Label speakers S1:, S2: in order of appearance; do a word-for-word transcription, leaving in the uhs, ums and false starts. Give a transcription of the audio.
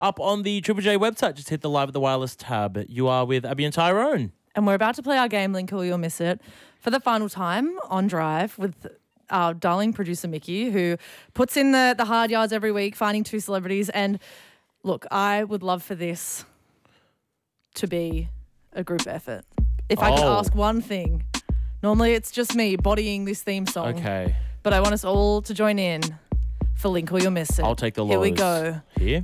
S1: up on the Triple J website. Just hit the Live at the Wireless tab. You are with Abby and Tyrone.
S2: And we're about to play our game, Link or You'll Miss It, for the final time on Drive with our darling producer, Mickey, who puts in the, the hard yards every week, finding two celebrities. And look, I would love for this to be a group effort. If I could
S1: Oh.
S2: ask one thing, normally it's just me bodying this theme song.
S1: Okay.
S2: But I want us all to join in for Link or You'll Miss It.
S1: I'll take the
S2: Here we
S1: laws.
S2: go.
S1: Here?